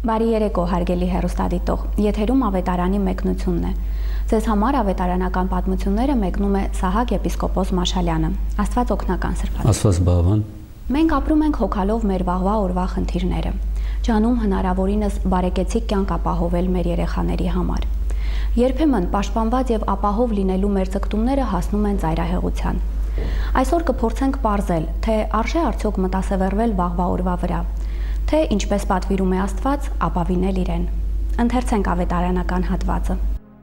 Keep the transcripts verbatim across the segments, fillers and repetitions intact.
Բարի երեկո, հարգելի հեռուստադիտող, եթերում ավետարանի մեկնությունն է։ Ձեզ համար ավետարանական պատմությունները մեկնում է Սահակ եպիսկոպոս Մաշալյանը։ Աստված օգնական սրբազան։ Աստված բավան։ Մենք ապրում ենք հոգալով մեր վաղվա օրվա խնդիրները։ Ջանում հնարավորինս բարեկեցիկ կյանք ապահովել մեր երեխաների համար։ Երբեմն պաշտպանված եւ ապահով լինելու մեր ձգտումները հասնում են ծայրահեղության։ Այսօր կփորձենք պարզել, թե արժե արդյոք մտասևեռվել վաղվա օրվա վրա, թե ինչպես պատվիրում է Աստված, ապավինել իրեն։ Ընթերցենք ավետարանական հատվածը։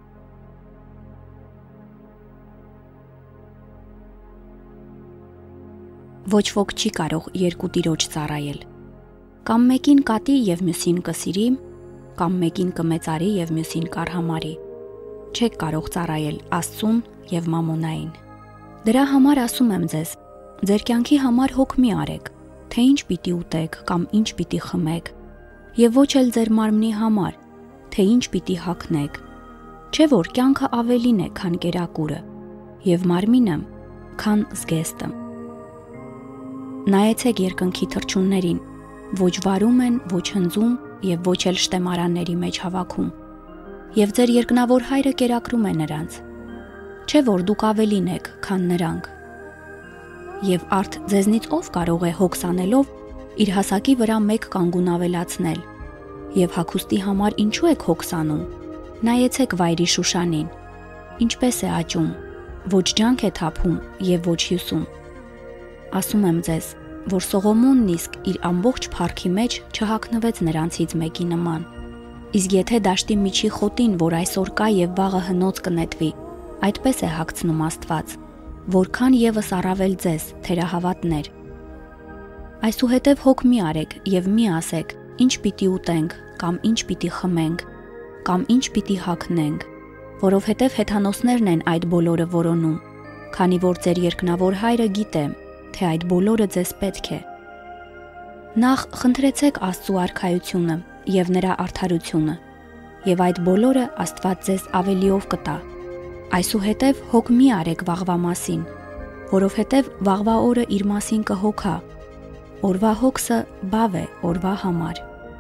Ոչ ոք չի կարող երկու տիրոջ ծառայել։ Կամ մեկին կատի եւ մյուսին կսիրի, կամ մեկին կմեծարի եւ մյուսին կարհամարի։ Չեք կարող ծառայել Աստծուն եւ մամոնային։ Դրա համար ասում եմ ձեզ, ձեր կյանքի համար հոգ մի արեք, թե ինչ պիտի ուտեք կամ ինչ պիտի խմեք, եւ ոչ էլ ձեր մարմնի համար, թե ինչ պիտի հագնեք։ Չէ՞ որ կյանքը ավելին է, քան կերակուրը, եւ մարմինը, քան զգեստը։ Նայեցեք երկնքի թռչուններին, ոչ վարում են, ոչ հնձում եւ ոչ էլ շտեմարանների մեջ հավաքում, եւ ձեր երկնավոր Հայրը կերակրում է նրանց։ Չէ՞ որ դուք ավելին եք, քան նրանք։ Եվ արդ ձեզնից ով կարող է հոգս անելով իր հասակի վրա մեկ կանգուն ավելացնել։ Եվ հագուստի համար ինչու եք հոգս անում։ Նայեցեք վայրի Շուշանին, ինչպես է աճում, ոչ ջանք է թափում եւ ոչ հյուսում։ Ասում եմ ձեզ, որ Սողոմոնն իսկ իր ամբողջ փառքի մեջ չհագնվեց նրանցից մեկի նման։ Իսկ եթե դաշտի միջի խոտին, որ այսօր կա եւ վաղը հնոց կնետվի, այդպես է հագցնում Աստված, որքան եւս առավել ձեզ, թերահավատներ։ Այսուհետև հոգ մի արեք եւ մի ասեք, ինչ պիտի ուտենք, կամ ինչ պիտի խմենք, կամ ինչ պիտի հագնենք, որովհետև հեթանոսներն են այդ բոլորը որոնում, քանի որ ձեր երկնավոր Հայրը գիտե, թե այդ բոլորը ձեզ պետք է։ Նախ խնդրեցեք Աստծու արքայությունը եւ նրա արդարությունը, եւ այդ բոլորը Աստված ձեզ ավելիով կտա։ Այսուհետև հոգ մի արեք վաղվա մասին, որովհետև վաղվա օրը իր մասին կհոգա, օրվա հոգսը բավ է օրվա համար։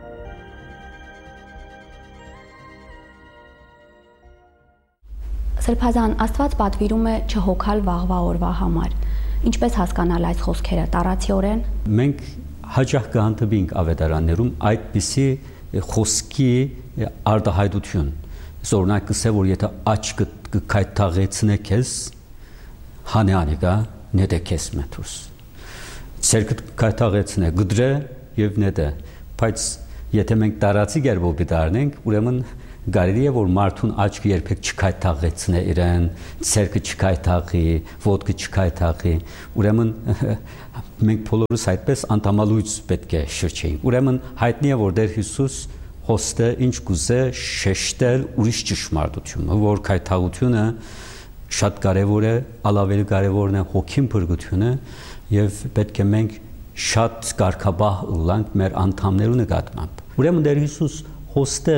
Սրբազան, Աստված պատվիրում է չհոգալ վաղվա օրվա համար։ Ինչպես հասկանալ այս խոսքերը տառացիորեն։ Մենք հաճախ կհանդիպենք ավետարաններում այդպիսի խոսքի արտահայտություն։ Օրինակ ասեմ, որ եթե աչքը կքայթաղեցնե քեզ, հանյանիկա նետեքես մեթուս։ Ցերկը քայթաղեցնե գդրե եւ նետե, բայց եթե մենք տարածի գերբով դառնենք, ուրեմն գարելի է որ մարդուն աչքը երբեք չքայթաղեցնե իրեն, ցերկը չքայթաղի, ոտքը չքայթաղի, ուրեմն մենք բոլորս այդպես անտամալույց պետք է շրջեինք։ Ուրեմն հայտնի է որ Տեր Հիսուս խոստը ինչ կուզե շեշտել ուրիշ ճշմարտությունը, որ քայթաղությունը շատ կարևոր է, ալավելի կարևորն է հոգին փրկությունը եւ պետք է մենք շատ կարգաբահ ըլլանք մեր անդամներու նկատմամբ։ Ուրեմն Տեր Հիսուս խոստը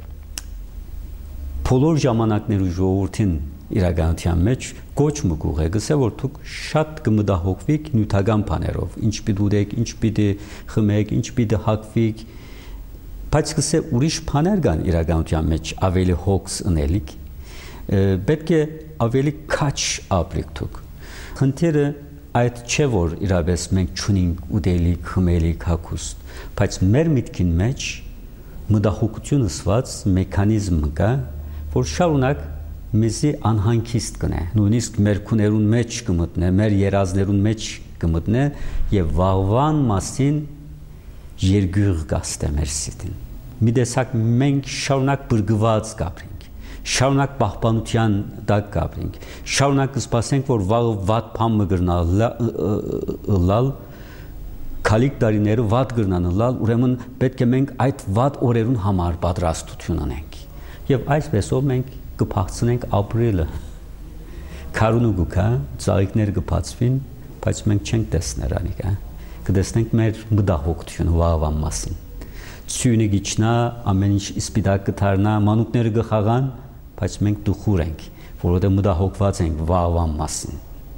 բոլոր ժամանակներու ժողովրդին իրականության մեջ կոչ մգուղ է, գսե որ դուք շատ կմտահոգվիք նյութական բաներով, ինչ պիտի ուտեք, ինչ պիտի խմեք, ինչ պիտի հագվիք, բայց գսե ուրիշ բաներ կան իրականության մեջ ավելի հոգս ունելիք, պետք է ավելի քաչ ապրեք դուք։ Խնդիրը այդ չէ որ իրապես մենք չունենք ուտելիք, խմելիք, հագուստ, բայց մեր միտքին մեջ մտահոգություն ըսված մեխանիզմ կա, որ շարունակ մեզի անհանգիստ կնե, նույնիսկ մեր քուներուն մեջ կմտնե, մեր երազներուն մեջ կմտնե եւ վաղվան մասին երգյուղ կաստե մեր սիտին։ Մի տեսակ մենք շարունակ բրգված կապրենք, շարունակ պահպանության տակ կապրենք, շարունակ կսպասենք, որ վաղը վատ բան մգրնալ լալ, քալիք տարիները վատ գրնան լալ, ուրեմն պետք է մենք այդ վատ օրերուն համար պատրաստություն անենք։ Եվ այսպեսով մենք կփախցնենք ապրելը։ Քարունը գուքա, ծաղիկները կբացվին, բայց մենք չենք տեսներ անիկա։ Կտեսնենք մեր մտահոգությունը վաղվան մասին։ Ցյունը գիչնա, ամեն ինչ իսպիտակ կդառնա, մանուկները կխաղան, բայց մենք դուխուր ենք, որովհետև մտահոգված ենք վաղվան մասին։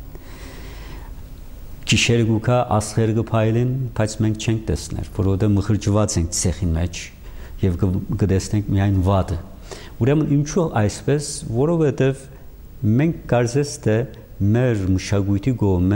Գիշերը գուքա, աստղերը կփայլեն, բայց մենք չենք տեսներ, որովհետև մխրճված ենք ցեխի մեջ եւ կդեսնենք միայն վատը։ Ուրեմն ինչու այսպես, որովհետեւ մենք կարծես թե մեր մշակույթի գոմը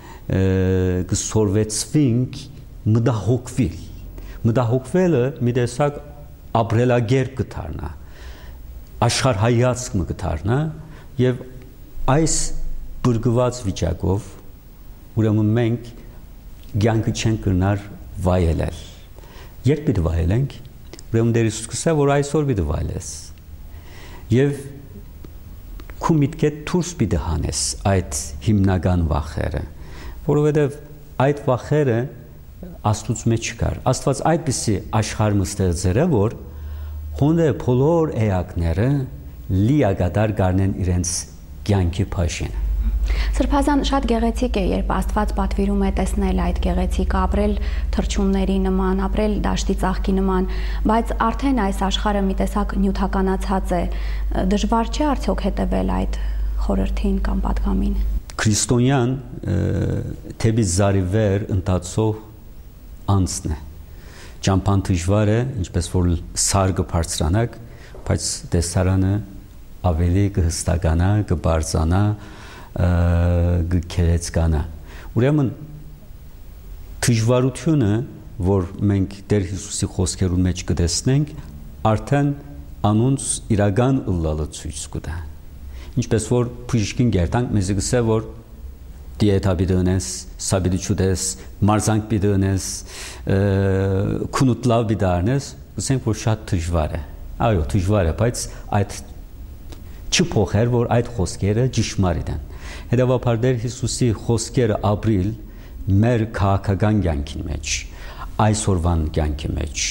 կսորվեցվենք մտահոգվել։ Մտահոգվելը մի տեսակ ապրելագեր կդառնա, աշխարհայացք մը կդառնա եւ այս բրգված վիճակով ուրեմն մենք կյանքը չենք կրնար վայելել։ Երբ պիտի վայելենք, ուրեմն Տեր Հիսուս կսա, որ այսօր պիտի վայելես։ Եվ քու միտքեդ դուրս պիտի հանես այդ հիմնական վախերը, որովհետև այդ վախերը Աստծուց մեջ չկար։ Աստված այդպիսի աշխարհ ստեղծել է, որ հոնդե բոլոր էակները լիակատար գարնեն իրենց կյանքի փաշինը։ Սրբազան շատ գեղեցիկ է, երբ Աստված պատվիրում է տեսնել այդ գեղեցիկը, ապրել թռչունների նման, ապրել դաշտի ծաղկի նման, բայց արդեն այս աշխարհը մի տեսակ նյութականացած է, դժվար չէ արդյոք հետևել այդ խորհրդին կամ պատգամին։ Քրիստոնյան թեպի զարիվեր ընթացող անձն է։ Ճամփան դժվար է, ինչպես որ սարգը բարձրանակ, բայց տեսարանը ավելի կհստականա, կբարձրանա, գքերեցկանա։ Ուրեմն դժվարությունը, որ մենք Տեր Հիսուսի խոսքերու մեջ կտեսնենք, արդեն անոնց իրական ըլլալը ցույց կտա։ Ինչպես որ բժիշկին գերտանք մեզ գսե, որ դիետա բիդոնես, սաբիդուչուդես, մարզանք բիդոնես, քունուտլավ բիդարնես, գսենք որ շատ դժվար է։ Այո, դժվար է, բայց այդ չփոխեր, որ այդ խոսքերը ճշմարիտ են։ Հետևաբար Տեր Հիսուսի խոսքերը ապրիլ մեր քաղաքական կյանքի մեջ, այսօրվան կյանքի մեջ,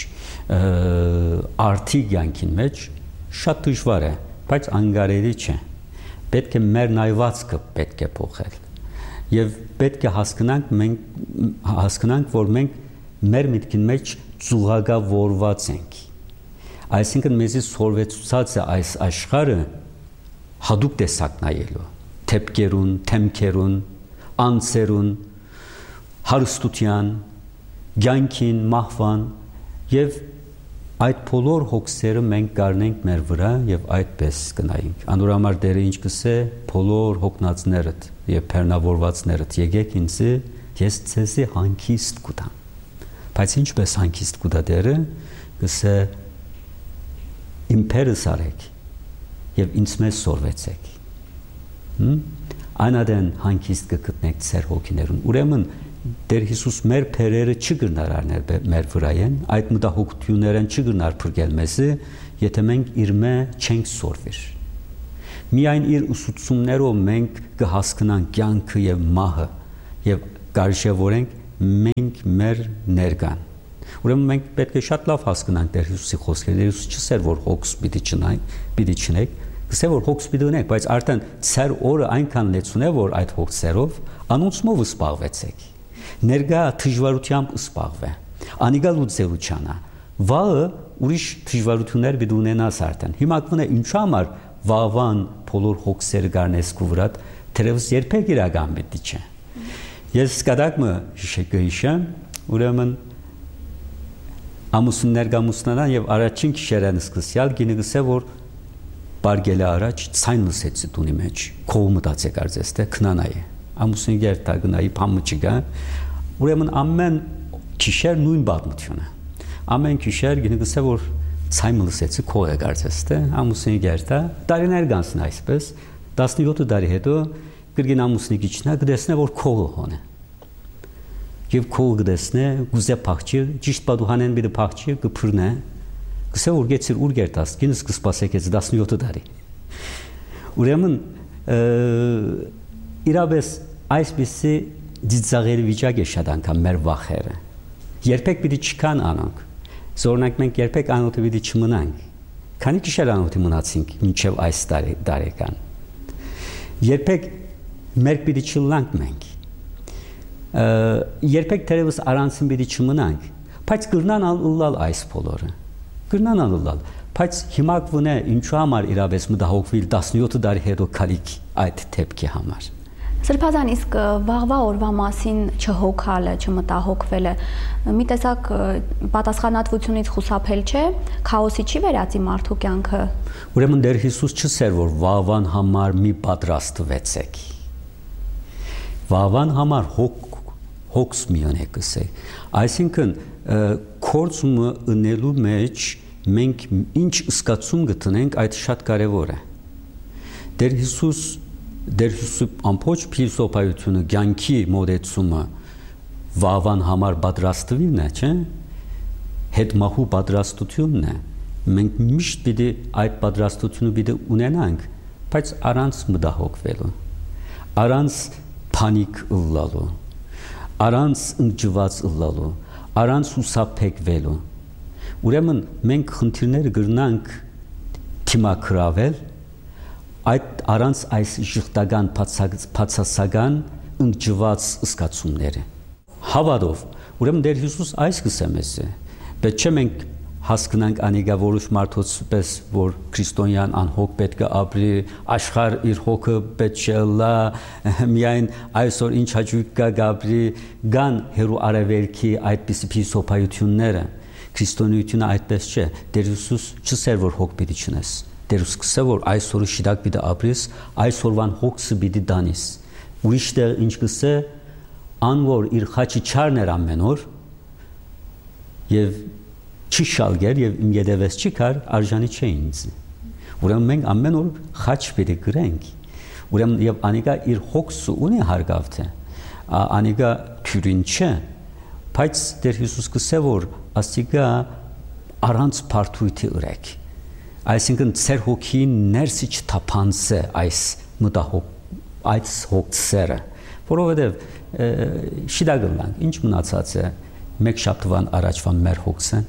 արդի կյանքի մեջ շատ դժվար է, բայց անկարելի չէ։ Պետք է մեր նայվածքը պետք է փոխել։ Եվ պետք է հասկանանք մենք հասկանանք, որ մենք մեր միտքի մեջ ծուղակավորված ենք։ Այսինքն մեզի սորվեցուցած է այս աշխարհը հadoop տեսակ նայելու, թեփկերուն, թեմքերուն, անձերուն, հարստության, ցանկին, մահվան եւ այդ բոլոր հոգսերը մենք կառնենք մեր վրա եւ այդպես կնայենք։ Անորամար Տերը ինչ կսե, բոլոր հոգնածներդ եւ բեռնավորվածներդ եկեք ինձ, ես ցեզի հանգիստ կտամ։ Բայց ինչպես հանգիստ կտա Տերը, կսե իմ փերս արեք եւ ինձ մեզ սորվեցեք։ Անադեն հանգիստ կգտնեք ձեր հոգիներուն։ Ուրեմն Տեր Հիսուս մեր փերերը չգնար առնել մեր վրայեն, այդ մտահոգություններն չգնար փրկել մեզը, եթե մենք իր մե չենք սորվիր։ Միայն իր ուսուցումներով մենք կհասկանանք կյանքը եւ մահը եւ կարժևորենք մենք մեր ներկան։ Ուրեմն մենք պետք է շատ լավ հասկանանք Տեր Հիսուսի խոսքերը։ Տեր Հիսուս չսեր որ հոգս պիտի չնայք, պիտի չնեք, գսե որ հոգս պիտի ունեք, բայց արդեն ցեր օրը այնքան լեցուն է, որ այդ հոգսերով անոնցմով սպաղվեցեք։ Ներգա դժվարությամբ սպաղվե։ Անիգա լուծելուչանա։ Վաղը ուրիշ դժվարություններ պիտի ունենաս արդեն։ Հիմա կոնե ինչ համար վաղվան բոլոր հոգսերը գարնես քու վրա, թերևս երբեք իրական պիտի չէ։ Ես սկադակը հիշեգեիշեմ, ուրեմն ամուսիններ գամուսնանան եւ առաջին քիշերան սկսյալ գինը գսե որ բարգելը առաջ ցայն լսեցի տունի մեջ քով մտածեք արծես թե քնանայ ամուսին գերտա գնայի փամուճիգա ուրեմն ամեն քիշեր նույն բադմությունը ամեն քիշեր գինը գսե որ ցայն լսեցի քով է արծես թե ամուսին գերտա տարիներ գանցն այսպես տասնյոթ տարի հետո գրգին ամուսնի գիչնա գտեսնե որ քողը հոնե եւ քող գտեսնե գուզե փախչի ճիշտ պատուհանեն բիդը փախչի կփրնե գսե որ գեցիր ուր գերտաս գինս կսպասեք ես տասնյոթ տարի ուրեմն իրավես այսպիսի դիծաղերի վիճակ է շատ անգամ մեր վախերը երբեք պիտի չկան անոնք զորնակ մենք երբեք անոթի պիտի չմնանք քանի քիշեր անոթի մնացինք մինչև այս տարի տարեկան երբեք մեր պիտի չլանք մենք երբեք թերևս առանցին պիտի չմնանք, բայց կրնան ալլալ այս բոլորը, կրնան ալլալ, բայց հիմա կվնե ինչու համար իրավես մտահոգվել տասնյոթ տարի հետո քալիք այդ թեփքի համար, Սրբազան, իսկ վաղվա օրվա մասին չհոգալը, չմտահոգվելը մի տեսակ պատասխանատվությունից խուսափել չէ, քաոսի չի վերածի մարդու կյանքը։ Ուրեմն Տեր Հիսուս չսեր որ վաղվան համար մի պատրաստվեցեք։ Վաղվան համար հոգ հոգս միանեք կսեք։ Այսինքն կորցումը ընելու մեջ մենք ինչ սկացում գտնենք, այդ շատ կարևոր է։ Տեր Հիսուս Դեր Հիսուսի ամբողջ փիլիսոփայությունը, կյանքի մոդեցումը վաղվան համար պատրաստվելն է, չէ՞։ Հետմահու պատրաստությունն է։ Մենք միշտ պիտի այդ պատրաստությունը պիտի ունենանք, բայց առանց մտահոգվելու, առանց փանիկ ըլլալու, առանց ընկճված ըլլալու, առանց հուսափեկվելու։ Ուրեմն մենք խնդիրները գրնանք թիմակրավել այդ առանց այս ժխտական փացասական ընկճված սկացումները հավատով ուրեմն Տեր Հիսուս այս կսեմես է բայց չէ մենք հասկանանք անիգա որոշ մարդոց պես որ քրիստոնյան անհոգ պետք է ապրի աշխարհ իր հոգը պետք է լա միայն այսօր ինչ հաճույք կա գաբրի գան հերու արևելքի այդպիսի փիլիսոփայությունները քրիստոնեությունը այդպես չէ Տեր Հիսուս չսեր որ հոգ պիտի չնես Դեր սկսե որ այսօրը շիդակ պիտի ապրես, այսօրվան հոգսը պիտի դանես։ Ուրիշ տեղ ինչ կսե, անոր իր խաչի չարներ ամեն օր եւ չի շալգեր եւ իմ յետևես չի կար արժանի չէ ինձ։ Ուրեմն մենք ամեն օր խաչ պիտի գրենք։ Ուրեմն եւ անիկա իր հոգսը ունի հարգավթե։ Անիկա քյուրին չէ, բայց Տեր Հիսուս կսե որ ասիկա առանց բարդույթի ուրեք։ Այսինքն ծեր հոգին ներսի չթափանցե այս մտահոգ այս հոգսերը որովհետև շիդագլանք ինչ մնացած է մեկ շաբթվան առաջվա մեր հոգսեն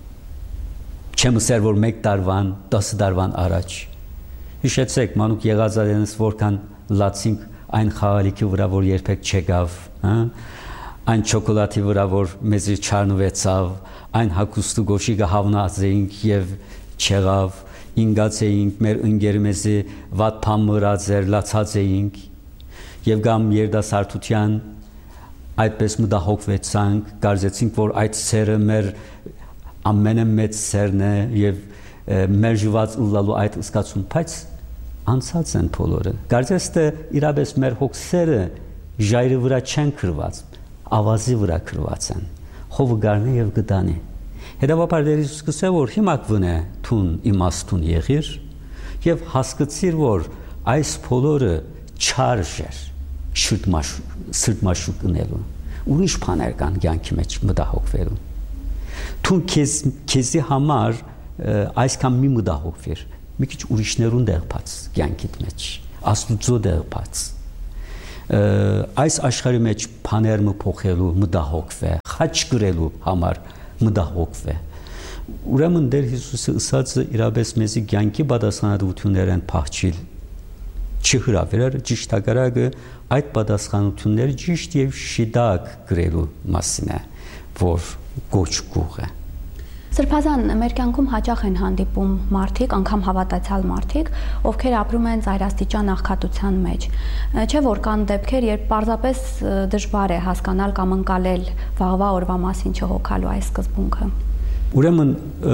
չեմ ասեր որ մեկ տարվան տասը տարվան առաջ հիշեցեք մանուկ եղածարենս որքան լացինք այն խաղալիքի վրա որ երբեք չեկավ այն շոկոլադի վրա որ մեզ չառնվեցավ այն հագուստու գոշիկը հավնացինք եւ չեղավ ինգած էինք մեր ընկերմեզի վատ փամրածեր լացած էինք եւ գամ երդասարտության այդպես մտահոգվեցանք կարծեցինք որ այդ սերը մեր ամենամեծ սերն է եւ մեր ժված ուլալու այդ սկացում բայց անցած են բոլորը կարծես թե իրապես մեր հոգսերը ժայռի վրա չեն քրված ավազի վրա քրված են հովը գարնի եւ գտանի Հետևաբար Տեր Հիսուս կսե որ հիմա կվնե թուն իմաստուն եղիր եւ հասկացիր որ այս բոլորը չարժ էր սրտմաշուկ ունելու ուրիշ բաներ կան կյանքի մեջ մտահոգվելու թուն քեզ քեզի համար այսքան մի մտահոգվիր մի քիչ ուրիշներուն դեղբաց կյանքիդ մեջ աստուծո դեղբաց այս աշխարհի մեջ բաներ մփոխելու մտահոգվե խաչ գրելու համար մտահոգվե ուրեմն Տեր Հիսուսը ըսածը իրապես մեզի կյանքի պատասխանատվություններ են փախչիլ չհրավեր ճիշտակարակը այդ պատասխանատվությունները ճիշտ եւ շիդակ գրելու մասին է որ գոչ գուղ է Սրբազան մեր կյանքում հաճախ են հանդիպում մարդիկ, անգամ հավատացյալ մարդիկ, ովքեր ապրում են ծայրաստիճան աղքատության մեջ։ Չէ՞ որ կան դեպքեր, երբ պարզապես դժվար է հասկանալ կամ ընկալել վաղվա օրվա մասին չհոգալու այս սկզբունքը։ Ուրեմն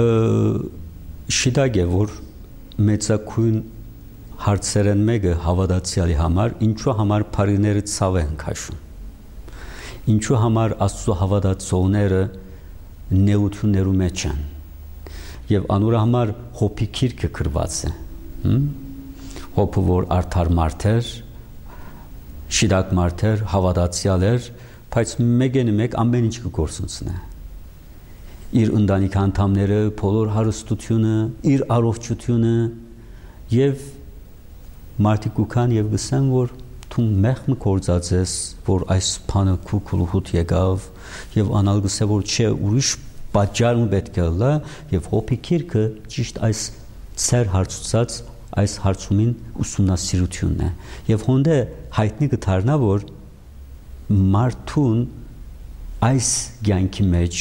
շիդակ է որ մեծակույն հարցերեն մեկը հավատացյալի համար, ինչու համար բարիները ցավ են քաշում։ Ինչու համար Աստծո հավատացողները նեություններու մեջ են եւ անոր համար հոպի քիրքը գրված է հոպը որ արդար մարդեր շիդակ մարդեր հավատացյալ էր բայց մեկենը մեկ ամեն ինչ կգործունցնե իր ընտանիքի անդամները բոլոր հարստությունը իր առողջությունը եւ մարդիկ կան եւ գսեն որ թում մեղմ կործածես որ այս բանը քուքուլուհուտ եկավ եւ անալգսե որ չէ ուրիշ պատճառ պետք է լա եւ հոպի քիրքը ճիշտ այս ծեր հարցուցած այս հարցումին ուսումնասիրությունն է եւ հոնդե հայտնի կդառնա որ մարդուն այս ցանկի մեջ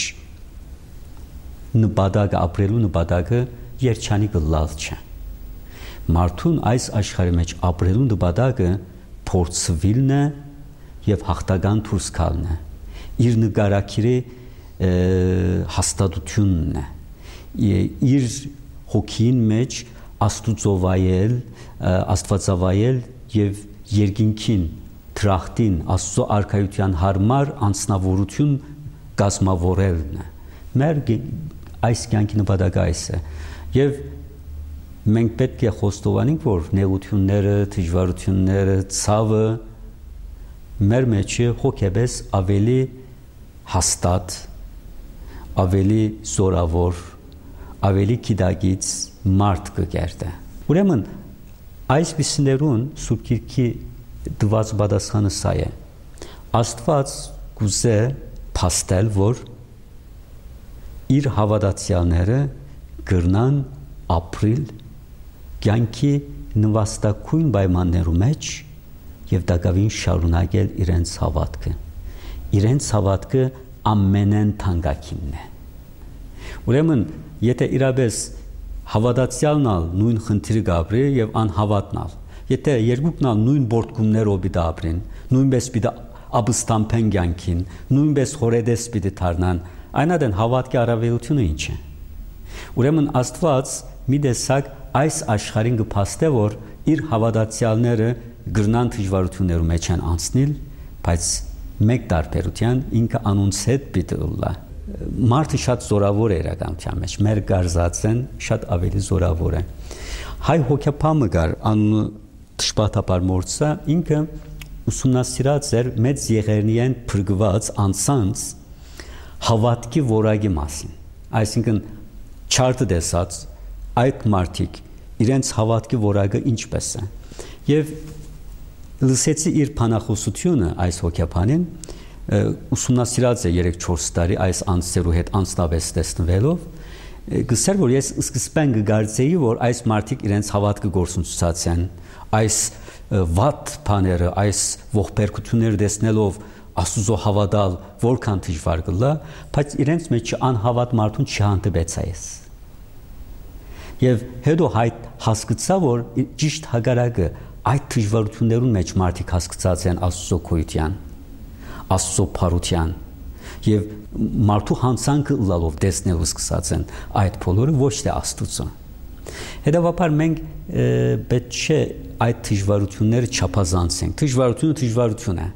նպատակը ապրելու նպատակը երջանիկ լավ չէ մարդուն այս աշխարհի մեջ ապրելու նպատակը փորձվիլն է եւ հաղթական դուրս գալն է իր նկարակիրի հաստատությունն է իր հոգին մեջ աստուծովայել աստվածավայել եւ երկինքին դրախտին աստծո արքայության հարմար անձնավորություն կազմավորելն է մեր այս կյանքի նպատակը այս է եւ մենք պետք է խոստովանենք որ նեղությունները դժվարությունները ցավը մեր մեջ հոգեբես ավելի հաստատ ավելի զորավոր ավելի գիտակից մարդ կգերտե ուրեմն այս բիսներուն Սուրբ Գիրքի դված պատասխանը սա է Աստված գուզե փաստել որ իր հավատացյալները գրնան ապրիլ կյանքի նվաստակույն պայմաններու մեջ եւ դակավին շարունակել իրենց հավատքը իրենց հավատքը ամենեն թանկագինն է ուրեմն եթե իրապես հավատացյալն ալ նույն խնդիրը գաբրի եւ անհավատն եթե երկուքն ալ նույն բորտկումներով պիտի ապրեն նույնպես պիտի ապստամբեն կյանքին նույնպես հորեդես պիտի դառնան այնադեն հավատքի առավելությունը ինչ է ուրեմն Աստված մի տեսակ այս աշխարհին կփաստե որ իր հավատացյալները գրնան դժվարություններու մեջ են անցնել բայց մեկ տարբերության ինքը անոնց հետ պիտի ուլա մարդը շատ զորավոր է իրականության մեջ մեր գարզածեն շատ ավելի զորավոր է հայ հոգեբամը գար անունը Տշպատապար մորցա ինքը ուսումնասիրած էր մեծ եղերնիեն փրկված անցանց հավատքի որակի մասին այսինքն չարտը դեսած այդ մարդիկ իրենց հավատքի որակը ինչպես է եւ լսեցի իր բանախոսությունը այս հոգեբանին ուսումնասիրած է երեք չորս տարի այս անձերու հետ անձնապես տեսնվելով գսեր որ ես սկզբեն կգարձեի որ այս մարդիկ իրենց հավատքը գործունեացած են այս վատ բաները այս ողբերգությունները տեսնելով Աստծո հավատալ որքան դժվար կլա բայց իրենց մեջ անհավատ մարդուն չհանդիպեցա ես եւ հետո հայտ հասկացա որ ճիշտ հագարակը այդ դժվարություններուն մեջ մարդիկ հասկացած են Աստծո քույրության Աստծո փարության եւ մարդու հանցանքը լալով տեսնելու սկսած են այդ բոլորը ոչ թե Աստծո հետևաբար մենք պետք չէ այդ դժվարությունները չափազանցենք դժվարությունը դժվարություն է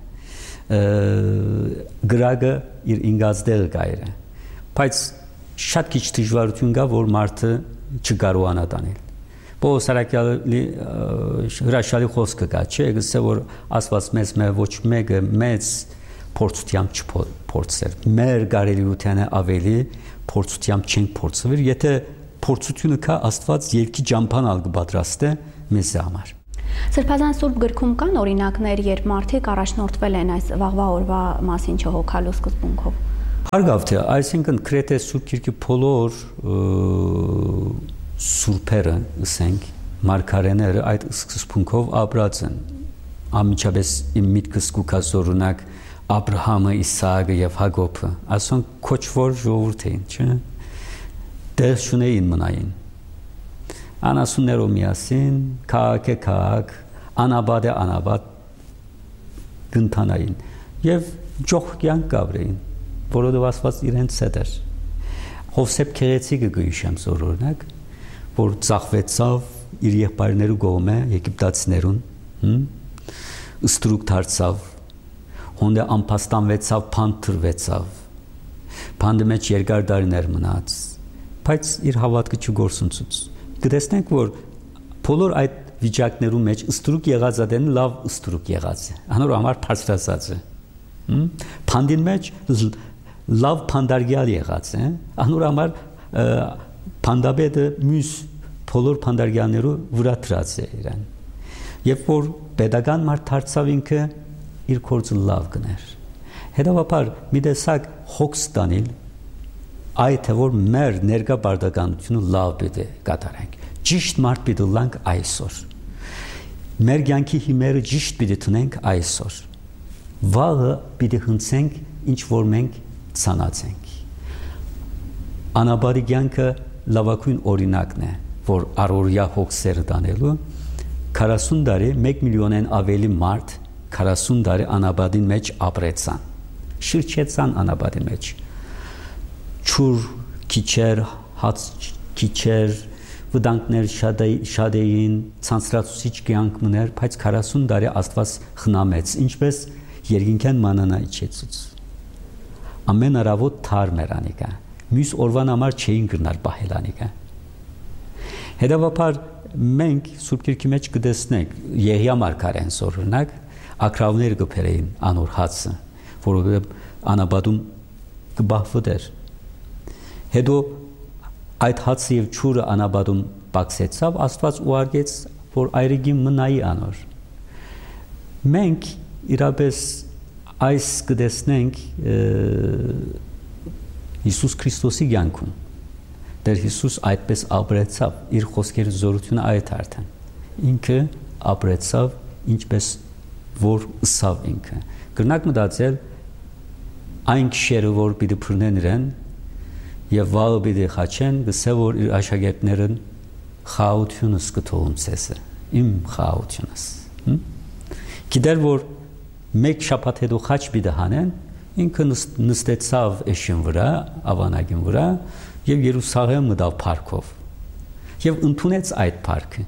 գրագը իր ինգազդել գայրը բայց շատ քիչ դժվարություն կա որ մարդը չկարողանա տանել Պողոս Արաքյալի հրաշալի խոսքը կա չէ գսե որ Աստված մեզ մե ոչ մեկը մեծ փորձությամբ չփորձեր մեր կարելիությանը ավելի փորձությամբ չենք փորձվիր եթե փորձությունը կա Աստված երկի ճամփան ալ կպատրաստե մեզ համար Սրբազան Սուրբ գրքում կան օրինակներ, երբ մարդիկ առաջնորդվել են այս վաղվա օրվա մասին չհոգալու սկզբունքով։ Հարգավ թե, այսինքն Քրեթե Սուրբ Գիրքի բոլոր սուրբերը, ասենք, մարգարեները այդ սկզբունքով ապրած են։ Անմիջապես իմ միտքս կուքած օրինակ Աբրահամը, Իսահակը եւ Հակոբը, ասոնք քոչվոր ժողովուրդ էին, չէ՞։ Դեր շունեին մնային։ Անասուններով միասին, քաղաք է քաղաք, անաբադ է անաբադ գնթանային եւ ջող կյանք կաբրեին, որովհետեւ Աստված իրենց հետ էր։ Հովսեփ Քեղեցիկը գույշեմ զորօրինակ, որ ծախվեցավ իր եղբայրներու կողմէ եգիպտացիներուն, ստրուկ դարձավ, հոնդե անփաստանվեցավ, փանտրվեցավ, փանդը մեջ երկար տարիներ մնաց, բայց իր հավատքը չգործունցուց։ Գտեսնենք, որ բոլոր այդ վիճակներու մեջ ստրուկ եղած ադեն լավ ստրուկ եղած է, անոր համար բարձրացած է։ Փանդին մեջ լավ փանդարգյալ եղած է, անոր համար փանդաբեդը մյուս բոլոր փանդարգյալներու վրա դրած է իրեն։ Երբ որ pedagogan մարդ դարձավ ինքը իր գործը լավ գներ։ Հետևաբար մի տեսակ հոգս տանել այդ թե որ մեր ներկա բարդականությունը լավ պիտի կատարենք ճիշտ մարդ պիտի լանք այսօր մեր կյանքի հիմերը ճիշտ պիտի տնենք այսօր վաղը պիտի հնցենք ինչ որ մենք ցանացենք անաբարի կյանքը լավագույն օրինակն է որ առօրյա հոգսերը տանելու քառասուն տարի մեկ միլիոնեն ավելի մարդ քառասուն տարի անաբադին մեջ ապրեցան, շրջեցան անաբադի մեջ, չուր քիչեր, հաց քիչեր, վտանգներ շատ էին, ցանցրացուցիչ կյանք մներ, բայց քառասուն տարի Աստված խնամեց, ինչպես երկինքեն մանանա իջեցուց։ Ամեն առավոտ թարմ էր անիկա, մյուս օրվան համար չէին գնալ պահել անիկա։ Հետևաբար մենք Սուրբ Գիրքի մեջ կտեսնենք Եղիա մարգարեն օրինակ ակրավներ կբերեին անոր հացը, որովհետև անաբադում կբահվեր։ Հետո այդ հացը եւ ճուրը անաբադում բացեցավ, Աստված ուղարկեց, որ այրիգին մնայի անոր։ Մենք իրապես այս կտեսնենք Հիսուս Քրիստոսի կյանքում։ Դեր Հիսուս այդպես ապրեցավ, իր խոսքերի զորությունը այդ արդեն։ Ինքը ապրեցավ ինչպես որ ըսավ ինքը։ Կրնակ մտածել այն քիշերը, որ պիտի բռնեն իրեն եւ վաղը պիտի խաչեն, գսե որ իր աշակերտներն խաղաղությունս կթողում ցեսը, իմ խաղաղությունս։ Գիտեր որ մեկ շաբաթ հետո խաչ պիտի հանեն, ինքը նստեցավ էշին վրա, ավանագին վրա եւ Երուսաղեմ մտավ парքով եւ ընդունեց այդ парքը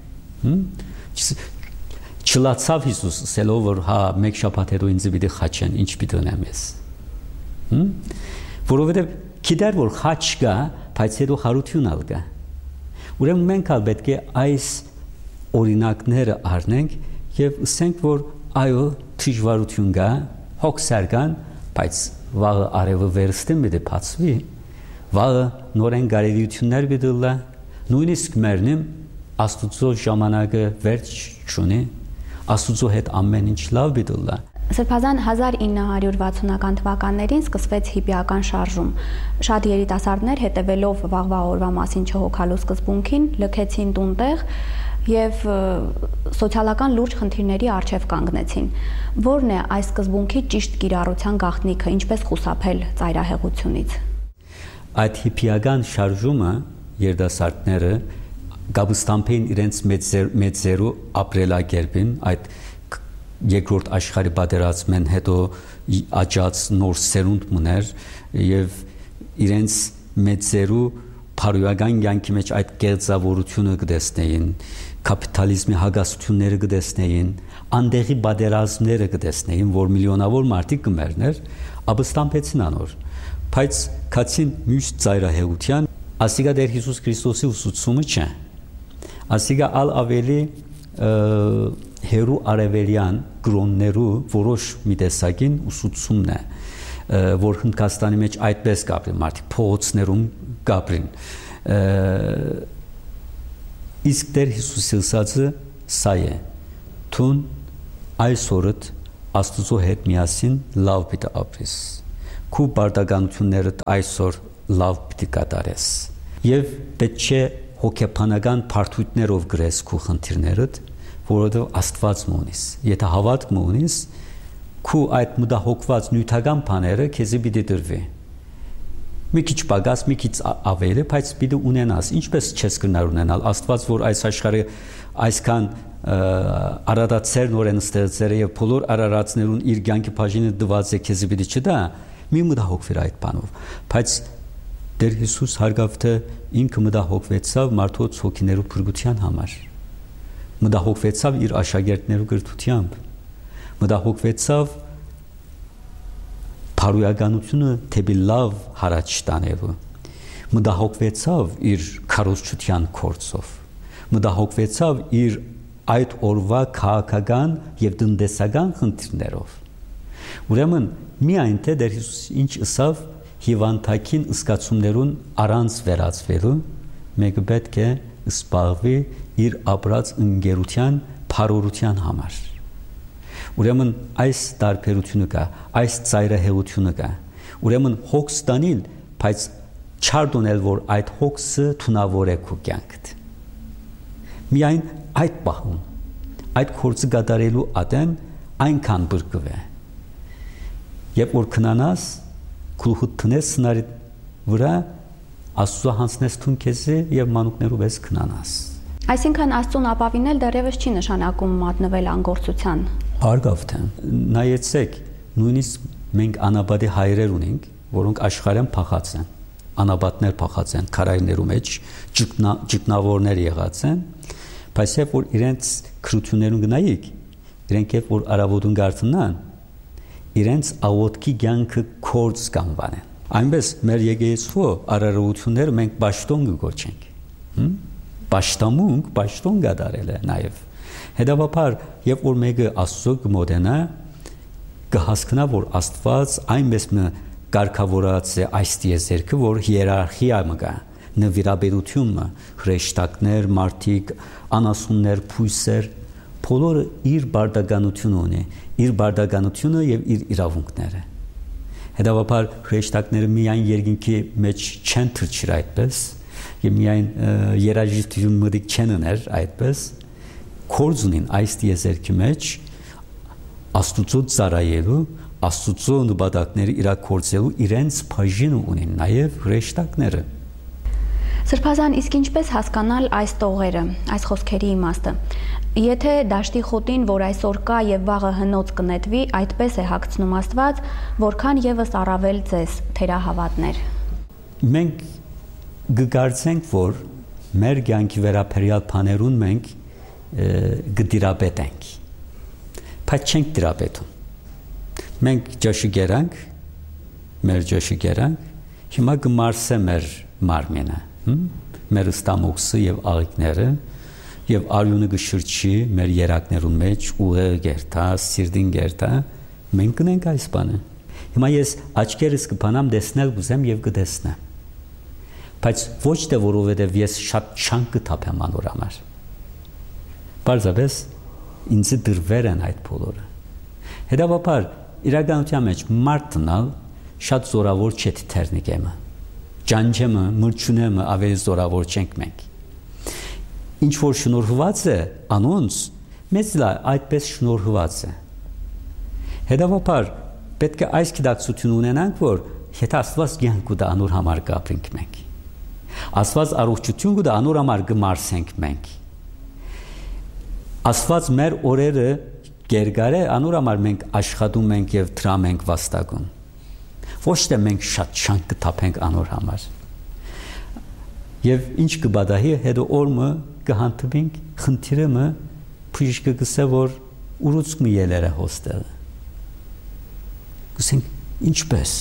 չլացավ Հիսուս ասելով որ հա մեկ շաբաթ հետո ինձ պիտի խաչեն ինչ պիտի ունեմ ես որովհետեւ գիտեր որ խաչ կա բայց հետո խարություն ալ կա ուրեմն մենք ալ պետք է այս օրինակները առնենք եւ ասենք որ այո դժվարություն կա հոգսարկան բայց վաղը արևը վերստին պիտի բացվի վաղը նորեն գարելիություններ բիդլա նույնիսկ մերնիմ Աստուծո ժամանակը վերջ չունի Աստուծո հետ ամեն ինչ լավ բիդլա Սրբազան հազար ինը հարյուր վաթսունական թվականներին սկսվեց հիպիական շարժում շատ երիտասարդներ հետևելով վաղվա օրվա մասին չհոգալու սկզբունքին լքեցին տունտեղ եւ սոցիալական լուրջ խնդիրների առջև կանգնեցին որն է այս սկզբունքի ճիշտ կիրառության գաղտնիքը ինչպես խուսափել ծայրահեղությունից Այդ հիպիական շարժումը երիտասարդները գաբստամփին իրենց մեծերու ապրելակերպին այդ երկրորդ աշխարհի պատերազմեն հետո աճած նոր սերունդ մներ եւ իրենց մեծերու փարուական կյանքի մեջ այդ կեղծավորությունը կտեսնեին կապիտալիզմի հագասությունները կտեսնեին անդեղի պատերազմները կտեսնեին որ միլիոնավոր մարդիկ կմերներ ապստամփեցին անոր բայց քացին մյուս ծայրահեղության ասիգա դեր Հիսուս Քրիստոսի ուսուցումը չէ ասիգա ալ ավելի հերու արևելյան գրոններու որոշ մի տեսակին ուսուցումն է որ Հնդկաստանի մեջ այդպես կապրին մարդիկ փողոցներում կապրին իսկ դեր Հիսուսի ուսածը սա է թուն այսօրդ Աստուծո հետ միասին լավ պիտի ապրես քու բարդականությունները այսօր լավ պիտի կատարես եւ պետք չէ հոգեբանական բարդություններով գրես քու խնդիրներդ որովհետեւ Աստված մունիս եթե հավատք մունիս քու այդ մտահոգված նյութական բաները քեզի պիտի դրվի մի քիչ պակաս մի քիչ ավելի բայց պիտի ունենաս ինչպես չես կնար ունենալ Աստված որ այս աշխարհը այսքան արարածեր նորեն ստեղծել եւ բոլոր արարածներուն իր կյանքի բաժինը դված է քեզի պիտի չտա մի մտահոգվիր այդ բանով բայց Դեր Հիսուս հարգավթե ինքը մտահոգվեցավ մարդոց հոգիներու փրկության համար մտահոգվեցավ իր աշակերտներու գրթությամբ մտահոգվեցավ փարուականությունը թեպի լավ հարաճ տանելու մտահոգվեցավ իր քարոզչության կորցով մտահոգվեցավ իր այդ օրվա քաղաքական եւ տնտեսական խնդիրներով ուրեմն միայն թե Դեր Հիսուս ինչ ասավ հիվանդակին ըսկացումներուն առանց վերածվելու մեկը պետք է սպառվի իր ապրած ընկերության փարորության համար ուրեմն այս տարբերությունը կա այս ծայրահեղությունը կա ուրեմն հոգս տանիլ բայց չարդոնել որ այդ հոգսը թունավոր է քո կյանքդ միայն այդ պահում այդ կորցը գդարելու ատեն այնքան բրկվե երբ որ քնանաս քուլխուտ տնես սնարի վրա Աստծո հանցնես թուն քեզի եւ մանուկներով ես քնանաս Այսինքն Աստծուն ապավինել դեռևս չի նշանակում մատնվել անգործության Արգավթեն նայեցեք նույնիսկ մենք անաբադի հայրեր ունենք, որոնք աշխարհեն փախած են, անաբատներ փախած են, քարայրներու մեջ ճգնա, ճգնավորներ եղած են, բայց երբ որ իրենց քրություններուն գնայիք, իրենք երբ որ արավոտուն գարտնան, իրենց աղոտքի կյանքը կորց կանվան են։ Այնպես մեր եկեղեցու արարողությունները մենք պաշտոն կգոչենք։ Պաշտամունք, պաշտոն գդարել է նաև։ Հետևաբար, երբ որ մեկը Աստծո կմոտենա, կհասկանա, որ Աստված այնպես մի կարգավորած է այս տիեզերքը, որ հիերարխիա մգա, նվիրաբերությունը, հրեշտակներ, մարդիկ, անասուններ, փույսեր, բոլորը իր բարդականությունը ունի, իր բարդականությունը եւ իր իրավունքները։ Հետևաբար հրեշտակները միայն երկինքի մեջ չեն թրջիր այդպես, եւ միայն երաժշտություն մտիկ չեն ուներ այդպես, կորձ ունին այս տիեզերքի մեջ Աստուծո ծառայելու, Աստուծո նպատակները իրագործելու իրենց բաժինը ունին նաև հրեշտակները։ Սրբազան, իսկ ինչպես հասկանալ այս տողերը, այս խոսքերի իմաստը։ Եթե դաշտի խոտին, որ այսօր կա եւ վաղը հնոց կնետվի, այդպես է հագցնում Աստված, որքան եւս առավել ձեզ, թերահավատներ։ Մենք գկարծենք, որ մեր կյանքի վերաբերյալ բաներուն մենք գդիրապետենք, բայց չենք դիրապետում։ Մենք ջաշի գերանք, մեր ջաշի գերանք, հիմա գմարսե մեր մարմինը, մեր ստամոքսը եւ աղիքները, եւ արյունը գշրջի մեր երակներուն մեջ, ուղեղը գերտա, սիրտին գերտա, մենք կնենք այս բանը։ Հիմա ես աչքերս կփանամ տեսնել գուզեմ եւ կտեսնեմ։ Բայց ոչ թե որովհետեւ ես շատ չանկ կթափեմ անոր համար։ Պարզապես ինձ դրվեր են այդ բոլորը։ Հետևաբար իրականության մեջ մարդնալ շատ զորավոր չէ թերնիկեմը։ Ջանջեմը, մրջունեմը ավելի զորավոր չենք մենք։ Ինչ որ շնորհված է անոնց, մեծ լա այդպես շնորհված է։ Հետևաբար պետք է այս գիտակցություն ունենանք, որ եթե Աստված կյանք կտա անոր համար կապրենք մենք։ Աստված առողջություն կտա անոր համար կմարսենք մենք։ Աստված մեր օրերը գերգարե անոր համար մենք աշխատում ենք եւ դրամ ենք վաստակում։ Ոչ թե մենք շատ շանկ կթափենք անոր համար։ Եվ ինչ կբադահի հետո օրը կհանդիպենք խնդիրը մը փիշկը գսե որ ուրուցք մի ելերը հոստել։ Գսենք ինչպես։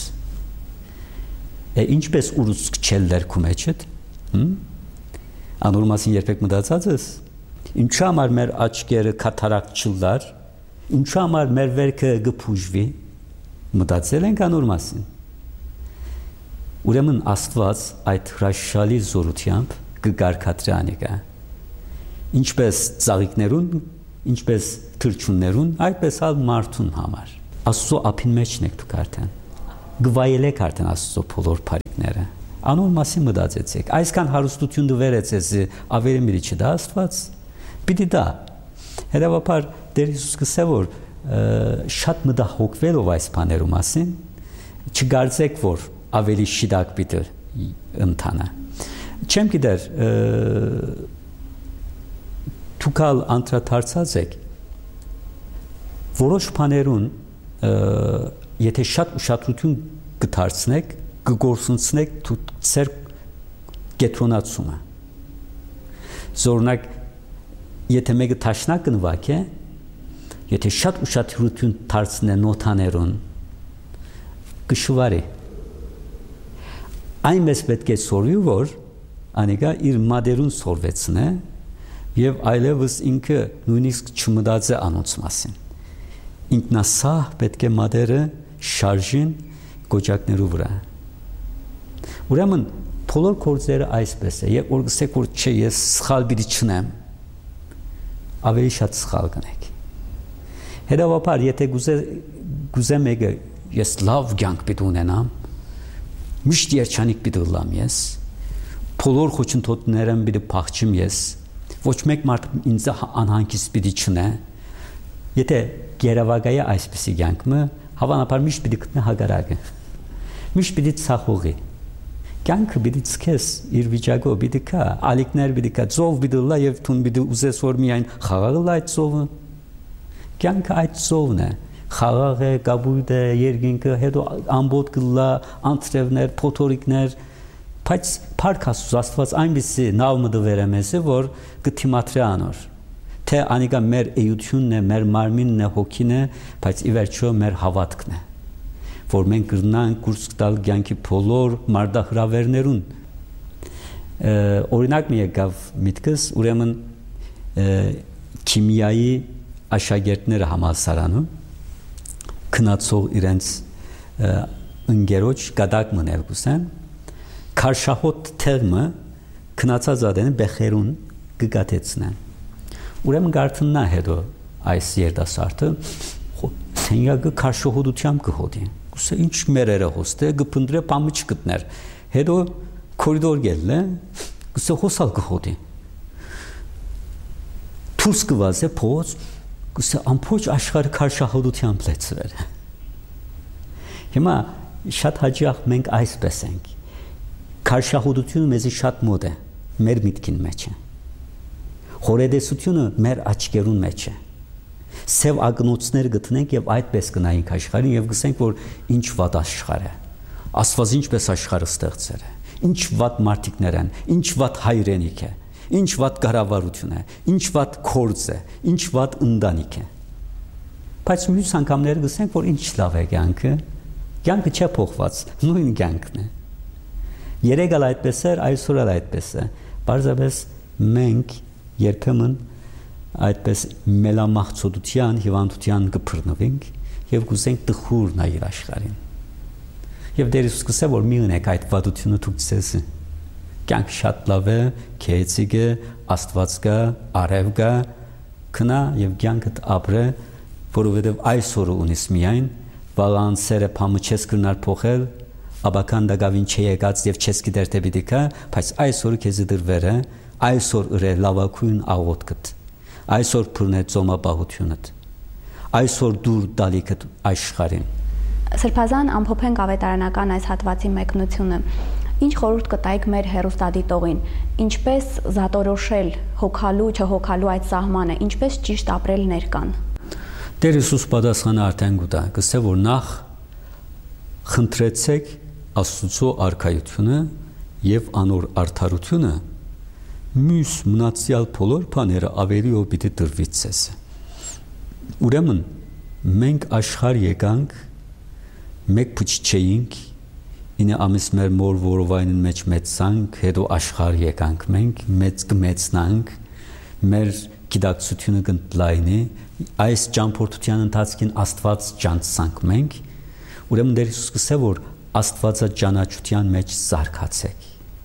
Է ինչպես ուրուցք չել դերքում էչետ։ Անոր մասին երբեք մտածած ես։ Ինչու համար մեր աչքերը կատարակ չլար, ինչու համար մեր վերքը գփուժվի, մտածել ենք անոր մասին։ Ուրեմն Աստված այդ հրաշալի զորությամբ կգարկադրի անիկա։ Ինչպես ծաղիկներուն, ինչպես թրջուններուն, այդպես ալ մարդուն համար։ Աստծո ափին մեջն եք դուք արդեն։ Գվայելեք արդեն Աստծո բոլոր բարիքները։ Անոր մասին մտածեցեք։ Այսքան հարստություն դվերեց ես ավելի մի չդա Աստված։ Պիտի դա։ Հետևաբար Տեր Հիսուս գսե որ շատ մտահոգվելով այս բաներու մասին, չգարձեք որ ավելի շիդակ պիտի ընթանա։ Չեմ գիտեր դուքալ անդրադարձած եք որոշ բաներուն եթե շատ ուշադրություն կդարձնեք, կգործունցնեք ձեր կետրոնացումը։ Զորնակ եթե մեկը տաշնակ նվակ է, եթե շատ ուշադրություն դարձնե նոթաներուն, կշվարի։ Այնպես պետք է սորվի, որ անիկա իր մադերուն սորվեցնե եւ այլևս ինքը նույնիսկ չմտածի անոնց մասին։ Ինքնասահ պետք է մադերը շարժին գոճակներու վրա։ Ուրեմն բոլոր գործերը այսպես է, երբ որ գսեք որ չէ ես սխալ բիդի չնեմ, ավելի շատ սխալ կնեք։ Հետևաբար եթե գուզե գուզե մեկը ես լավ կյանք պիտի ունենամ, միշտ երջանիկ պիտի լամ ես, բոլոր խոչընդոտներն պիտի փախչեմ ես, ոչ մեկ մարդ ինձ անհանգիստ պիտի չնե, եթե գերավագայա այսպիսի կյանքը, հավանաբար միշտ պիտի գտնե հագարակը, միշտ պիտի ցախողի, կյանքը պիտի ցկես իր վիճակով պիտի կա, ալիքներ պիտի կա, ծով պիտի լա եւ թուն պիտի ուզես որ միայն խաղաղ լա այդ ծովը, Կյանքը այդ ծովն է, խաղաղ է, գաբույտ է, երկինքը, հետո ամբողջ գլա, անտրևներ, փոթորիկներ, բայց Փառք Աստծո Աստված այնպեսի նավ մտվեր է մեզ, որ կթիմատրի անոր, թե անիկա մեր էությունն է, մեր մարմինն է, հոգին է, բայց ի վերջո մեր հավատքն է, որ մենք կրնանք կուրս տալ կյանքի բոլոր մարդահրավերներուն։ Օրինակ մի եկավ միտքս, ուրեմն քիմիայի աշակերտները համալսարանում քնացող իրենց ընկերոջ գդակ մնել գուսեն քարշահոտ թեղմը քնացած ադեն բեխերուն կգատեցնեն ուրեմն գարտնա հետո այս երդասարտը սենյակը քարշահոտությամբ կհոտի գուսե ինչ մերերը հոստե գփնդրե պամը չգտներ հետո կորիդոր գելը գուսե հոսալ կհոտի թուրս կվազե փոց գուսե ամբողջ աշխարհը քարշահոտությամբ լեցվել հիմա շատ հաճախ մենք այսպես ենք քարշահոտությունը մեզի շատ մոտ է մեր միտքին մեջ է խորեդեսությունը մեր աչքերուն մեջ է սև ակնոցներ գտնենք եւ այդպես կնայենք աշխարհին եւ գսենք որ ինչ վատ աշխարհ է Աստված ինչպես աշխարհը ստեղծել է ինչ վատ մարդիկներ են ինչ վատ հայրենիք է ինչ վատ կառավարություն է ինչ վատ կորձ է ինչ վատ ընտանիք է բայց մյուս անգամները գսենք որ ինչ լավ է կյանքը կյանքը չէ փոխված նույն կյանքն է երեք էլ այդպես էր այսօր էլ այդպես է բարձրապես մենք երբեմն այդպես մելամաղձոտության հիվանդության կփռնվենք եւ գուզենք տխուր նայել աշխարհին եւ դեր Հիսուս կսե որ մի ունեք այդ վատությունը դուք ցես կյանք շատ լավ է քեծիկ է Աստված կա արև կա քնա եւ կյանքդ ապրե որովհետեւ այսօր ունես միայն բալանսերը փամը չես կրնար փոխել աբական դակավին չեկած եւ չես գիտեր թե պիտի կա բայց այսօր քեզ դրվեր է այսօր ըրե լավակույն աղոթքդ այսօր փռնե ծոմապահությունդ այսօր դուր դալիքդ աշխարհին Սրբազան ամփոփենք ավետարանական այս հատվածի մեկնությունը Ինչ խորհուրդ կտայիք մեր հերոստատիտողին ինչպես զատորոշել հոգալու չհոգալու այդ սահմանը ինչպես ճիշտ ապրել ներկան Տեր Հիսուս պատասխանը արդեն գուտա կսե որ նախ խնդրեցեք Աստծո արքայությունը եւ անոր արդարությունը մյուս մնացյալ բոլոր բաները ավելիով պիտի տրվի ցես Ուրեմն մենք աշխարհ եկանք մեկ փուչ չէինք ինը ամիս մեր մոր որովայնին մեջ մեծանք հետո աշխարհ եկանք մենք մեծ կմեծնանք մեր գիտակցությունը կընտլայնի այս ճամփորդության ընթացքին Աստված ճանցանք մենք ուրեմն դեր Հիսուս կսե որ Աստվածաճանաչության մեջ զարգացեք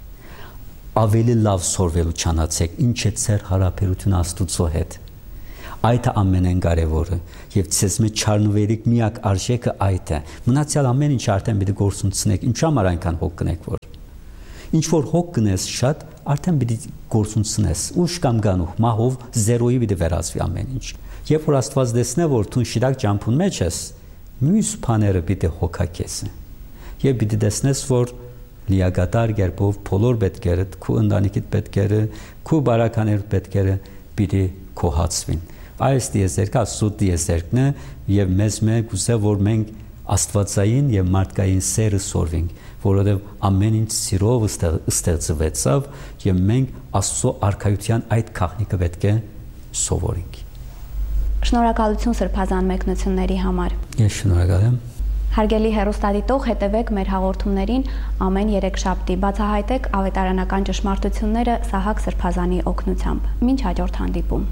ավելի լավ սորվելու ճանաչեք ինչ է ծեր հարաբերությունը Աստծո հետ Այդ ամենն կարևորը եւ ցեզ մեջ չառնվելիք միակ արժեքը այդ է մնացյալ ամեն ինչ արդեն պիտի գործունեցնեք ինչու՞ համար այնքան հոգ կնեք որ ինչ որ հոգ կնես շատ արդեն պիտի գործունեցնես ուշ կամ գանուխ մահով զերոյի պիտի վերածվի ամեն ինչ երբ որ Աստված տեսնե որ դու շիրակ ճամփուն մեջ ես մյուս բաները պիտի հոգակես եւ պիտի տեսնես որ լիակատար կերպով բոլոր պետքերդ քու ընտանիքիդ պետքերը քու բարականերդ պետքերը պիտի կոհացվին Այս դիեզերքը Աստծո դիեզերքն է եւ մեզ մեկ ուզե որ մենք Աստվածային եւ մարդկային սերը սորվենք, որովհետեւ ամեն ինչ սիրով ստեղծվեցավ եւ մենք Աստծո արքայության այդ քաղաքնիկը պետք է սովորենք։ Շնորհակալություն սրբազան մեկնությունների համար։ Ես շնորհակալ եմ։ Հարգելի հեռուստադիտող, հետևեք մեր հաղորդումներին ամեն երեքշաբթի, բացահայտեք ավետարանական ճշմարտությունները Սահակ Սրբազանի օգնությամբ։ Մինչ հաջորդ հանդիպում։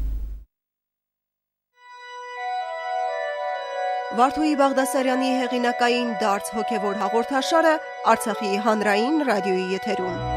Վարդուհի Բաղդասարյանի հեղինակային դարձ հոգևոր հաղորդաշարը Արցախի հանրային ռադիոյի եթերում։